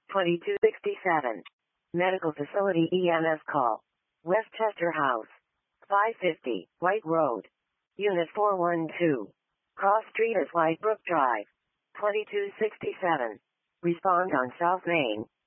2267. Medical Facility EMS call. Westchester House. 550, White Road. Unit 412. Cross Street is Whitebrook Drive. 2267. Respond on South Main.